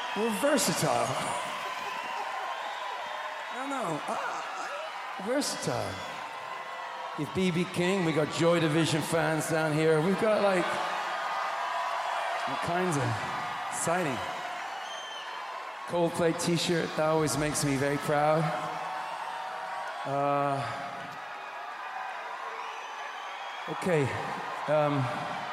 We're versatile. I don't know. Versatile. You have B.B. King, we got Joy Division fans down here. We've got like all kinds of exciting. Coldplay t-shirt, that always makes me very proud. Okay.